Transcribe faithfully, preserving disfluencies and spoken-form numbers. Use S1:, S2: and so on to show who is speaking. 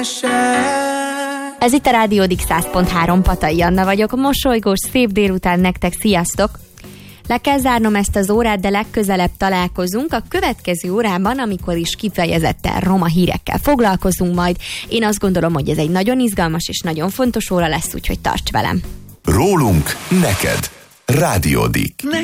S1: Ez itt a Rádió X száz pont három, Patai Anna vagyok, mosolygós, szép délután nektek, sziasztok! Le kell zárnom ezt az órát, de legközelebb találkozunk a következő órában, amikor is kifejezetten roma hírekkel foglalkozunk majd. Én azt gondolom, hogy ez egy nagyon izgalmas és nagyon fontos óra lesz, úgyhogy tarts velem!
S2: Rólunk neked, Rádió X.